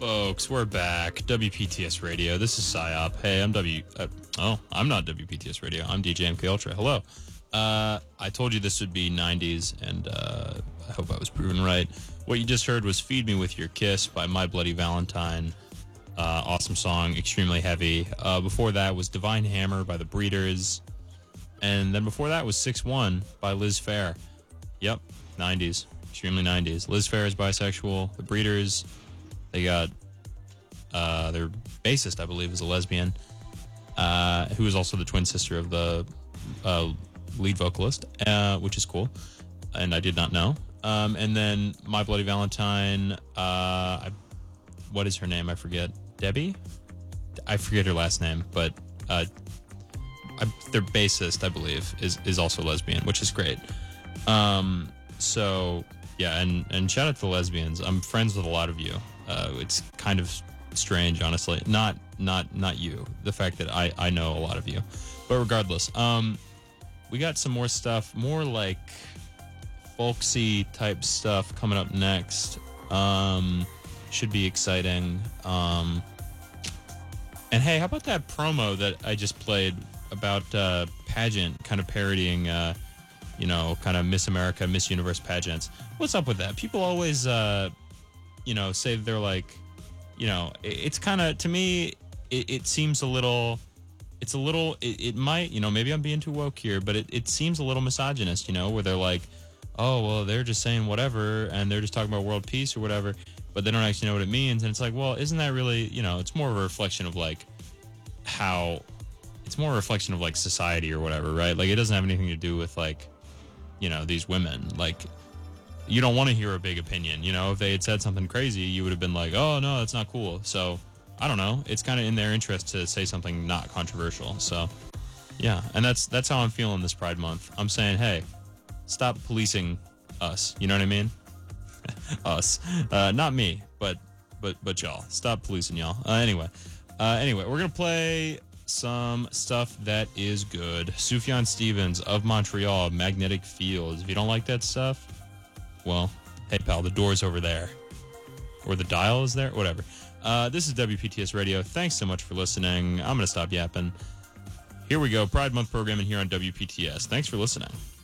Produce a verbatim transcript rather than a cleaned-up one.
folks, we're back. W P T S Radio. This is PsyOp. Hey, I'm W. Uh, oh, I'm not W P T S Radio. I'm D J M K Ultra. Hello. Uh, I told you this would be nineties, and uh, I hope I was proven right. What you just heard was "Feed Me with Your Kiss" by My Bloody Valentine. Uh, awesome song, extremely heavy. Uh, before that was "Divine Hammer" by The Breeders, and then before that was six one by Liz Phair. Yep, nineties, extremely nineties. Liz Phair is bisexual. The Breeders. They got uh, their bassist, I believe, is a lesbian, uh, who is also the twin sister of the uh, lead vocalist, uh, which is cool, and I did not know. Um, and then My Bloody Valentine, uh, I, what is her name? I forget. Debbie? I forget her last name, but uh, I, their bassist, I believe, is, is also lesbian, which is great. Um, so, yeah, and, and shout out to the lesbians. I'm friends with a lot of you. Uh, it's kind of strange, honestly. Not not not you. The fact that I, I know a lot of you. But regardless, um, we got some more stuff, more like folksy type stuff coming up next. Um, should be exciting. Um, and hey, how about that promo that I just played about uh, pageant, kind of parodying, uh, you know, kind of Miss America, Miss Universe pageants? What's up with that? People always... Uh, you know, say they're like, you know, it, it's kind of, to me, it, it seems a little, it's a little, it, it might, you know, maybe I'm being too woke here, but it, it seems a little misogynist, you know, where they're like, oh, well, they're just saying whatever, and they're just talking about world peace or whatever, but they don't actually know what it means. And it's like, well, isn't that really, you know, it's more of a reflection of like how, it's more a reflection of like society or whatever, right? Like it doesn't have anything to do with like, you know, these women, like, you don't want to hear a big opinion. You know, if they had said something crazy, you would have been like, oh, no, that's not cool. So, I don't know. It's kind of in their interest to say something not controversial. So, yeah. And that's that's how I'm feeling this Pride Month. I'm saying, hey, stop policing us. You know what I mean? Us. Uh, not me, but but but y'all. Stop policing y'all. Uh, anyway. Uh, anyway, we're going to play some stuff that is good. Sufjan Stevens of Montreal, Magnetic Fields. If you don't like that stuff, well, hey, pal, the door's over there. Or the dial is there? Whatever. Uh, this is W P T S Radio. Thanks so much for listening. I'm going to stop yapping. Here we go. Pride Month programming here on W P T S. Thanks for listening.